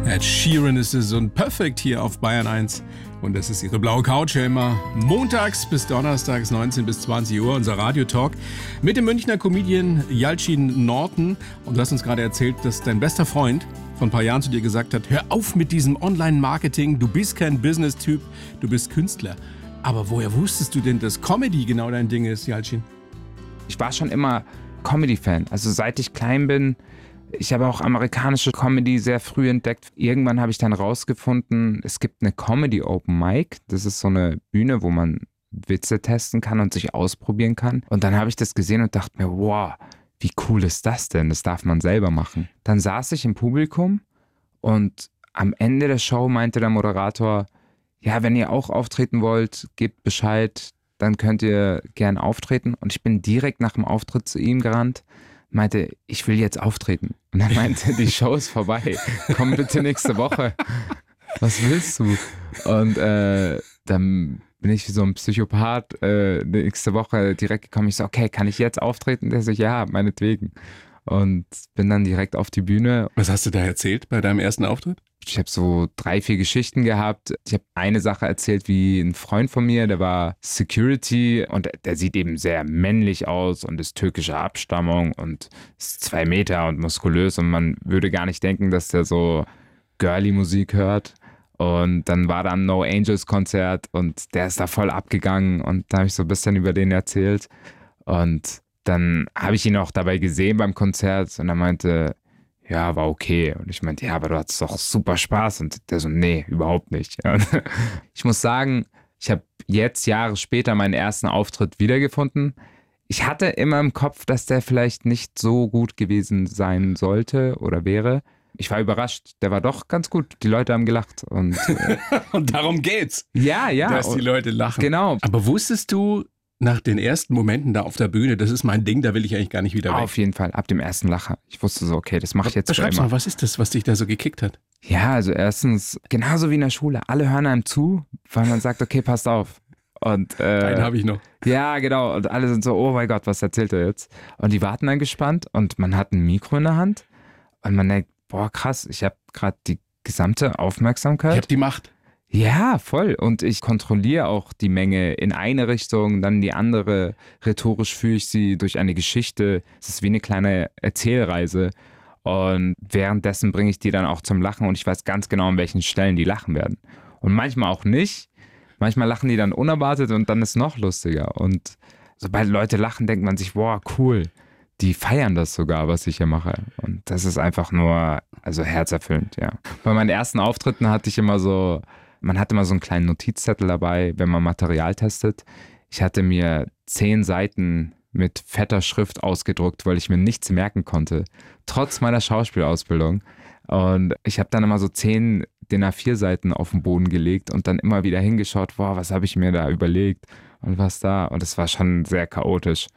Ed Sheeran ist es und Perfect hier auf Bayern 1. Und das ist Ihre blaue Couch ja immer montags bis donnerstags 19 bis 20 Uhr, unser Radiotalk mit dem Münchner Comedian Yalcin Norton. Und du hast uns gerade erzählt, dass dein bester Freund vor ein paar Jahren zu dir gesagt hat, hör auf mit diesem Online-Marketing, du bist kein Business-Typ, du bist Künstler. Aber woher wusstest du denn, dass Comedy genau dein Ding ist, Yalcin? Ich war schon immer Comedy-Fan, also seit ich klein bin. Ich habe auch amerikanische Comedy sehr früh entdeckt. Irgendwann habe ich dann rausgefunden, es gibt eine Comedy Open Mic. Das ist so eine Bühne, wo man Witze testen kann und sich ausprobieren kann. Und dann habe ich das gesehen und dachte mir, wow, wie cool ist das denn? Das darf man selber machen. Dann saß ich im Publikum und am Ende der Show meinte der Moderator, ja, wenn ihr auch auftreten wollt, gebt Bescheid, dann könnt ihr gern auftreten. Und ich bin direkt nach dem Auftritt zu ihm gerannt, meinte, ich will jetzt auftreten. Und er meinte, die Show ist vorbei. Komm bitte nächste Woche. Was willst du? Und dann bin ich wie so ein Psychopath nächste Woche direkt gekommen. Ich so, okay, kann ich jetzt auftreten? Der so, ja, meinetwegen. Und bin dann direkt auf die Bühne. Was hast du da erzählt bei deinem ersten Auftritt? Ich habe so 3, 4 Geschichten gehabt. Ich habe eine Sache erzählt, wie ein Freund von mir, der war Security und der sieht eben sehr männlich aus und ist türkischer Abstammung und ist 2 Meter und muskulös und man würde gar nicht denken, dass der so girly Musik hört. Und dann war da ein No Angels Konzert und der ist da voll abgegangen und da habe ich so ein bisschen über den erzählt. Und dann habe ich ihn auch dabei gesehen beim Konzert und er meinte, ja, war okay. Und ich meinte, ja, aber du hattest doch super Spaß. Und der so, nee, überhaupt nicht. Und ich muss sagen, ich habe jetzt Jahre später meinen ersten Auftritt wiedergefunden. Ich hatte immer im Kopf, dass der vielleicht nicht so gut gewesen sein sollte oder wäre. Ich war überrascht, der war doch ganz gut. Die Leute haben gelacht. Und darum geht's. Ja. Dass die Leute lachen. Genau. Aber wusstest du nach den ersten Momenten da auf der Bühne, das ist mein Ding, da will ich eigentlich gar nicht wieder weg? Auf jeden Fall, ab dem ersten Lacher. Ich wusste so, okay, das mache ich jetzt für Beschreib's immer. mal, was ist das, was dich da so gekickt hat? Ja, also erstens, genauso wie in der Schule, alle hören einem zu, weil man sagt, okay, passt auf. Und einen habe ich noch. Ja, genau. Und alle sind so, oh mein Gott, was erzählt er jetzt? Und die warten dann gespannt und man hat ein Mikro in der Hand und man denkt, boah, krass, ich habe gerade die gesamte Aufmerksamkeit. Ich habe die Macht. Ja, voll. Und ich kontrolliere auch die Menge in eine Richtung, dann die andere. Rhetorisch führe ich sie durch eine Geschichte. Es ist wie eine kleine Erzählreise. Und währenddessen bringe ich die dann auch zum Lachen und ich weiß ganz genau, an welchen Stellen die lachen werden. Und manchmal auch nicht. Manchmal lachen die dann unerwartet und dann ist es noch lustiger. Und sobald Leute lachen, denkt man sich, wow, cool. Die feiern das sogar, was ich hier mache. Und das ist einfach nur, also herzerfüllend, ja. Bei meinen ersten Auftritten hatte ich immer so, man hatte immer so einen kleinen Notizzettel dabei, wenn man Material testet. Ich hatte mir 10 Seiten mit fetter Schrift ausgedruckt, weil ich mir nichts merken konnte, trotz meiner Schauspielausbildung. Und ich habe dann immer so 10 DIN A4 Seiten auf den Boden gelegt und dann immer wieder hingeschaut, boah, was habe ich mir da überlegt und was da. Und es war schon sehr chaotisch.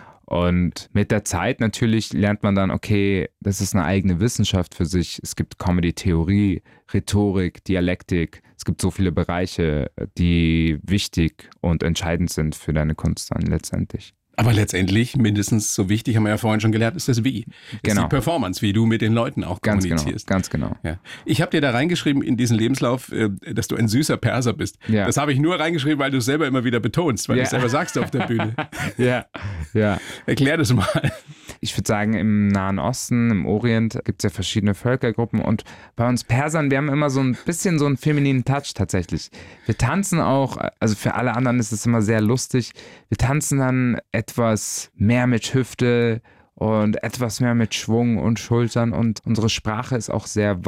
Und mit der Zeit natürlich lernt man dann, okay, das ist eine eigene Wissenschaft für sich. Es gibt Comedy-Theorie, Rhetorik, Dialektik. Es gibt so viele Bereiche, die wichtig und entscheidend sind für deine Kunst dann letztendlich. Aber letztendlich, mindestens so wichtig, haben wir ja vorhin schon gelernt, ist das Wie. Ist die Performance, wie du mit den Leuten auch kommunizierst. Ganz genau. Ja. Ich habe dir da reingeschrieben in diesen Lebenslauf, dass du ein süßer Perser bist. Ja. Das habe ich nur reingeschrieben, weil du es selber immer wieder betonst, weil du es selber sagst auf der Bühne. Ja. Erklär das mal. Ich würde sagen, im Nahen Osten, im Orient gibt es ja verschiedene Völkergruppen und bei uns Persern, wir haben immer so ein bisschen so einen femininen Touch tatsächlich. Wir tanzen auch, also für alle anderen ist es immer sehr lustig, wir tanzen dann etwas mehr mit Hüfte und etwas mehr mit Schwung und Schultern und unsere Sprache ist auch sehr